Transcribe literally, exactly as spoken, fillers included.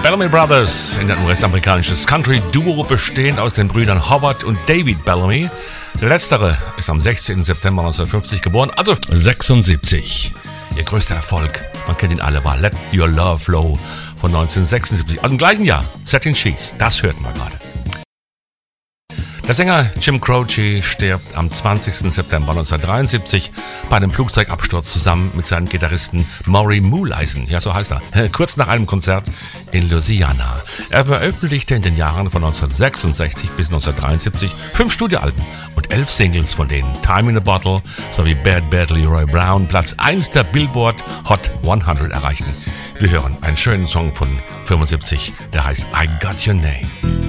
Bellamy Brothers, ein US-amerikanisches Country-Duo bestehend aus den Brüdern Howard und David Bellamy. Der letztere ist am sechzehnten September neunzehnhundertfünfzig geboren, also sechsundsiebzig. Ihr größter Erfolg, man kennt ihn alle, war Let Your Love Flow von neunzehnhundertsechsundsiebzig. Also im gleichen Jahr, Satin Sheets, das hörten wir gerade. Der Sänger Jim Croce stirbt am zwanzigsten September neunzehnhundertdreiundsiebzig bei einem Flugzeugabsturz zusammen mit seinem Gitarristen Maury Muehleisen, ja so heißt er, kurz nach einem Konzert in Louisiana. Er veröffentlichte in den Jahren von neunzehnhundertsechsundsechzig bis neunzehnhundertdreiundsiebzig fünf Studioalben und elf Singles, von denen Time in a Bottle sowie Bad Bad Leroy Brown Platz eins der Billboard Hot hundert erreichten. Wir hören einen schönen Song von fünfundsiebzig, der heißt I Got Your Name.